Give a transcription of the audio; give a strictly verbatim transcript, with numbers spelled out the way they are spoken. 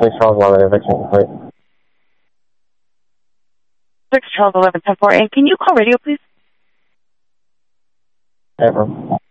Six Charles eleven, eviction complete. Six Charles eleven ten four. And can you call radio, please? Ever.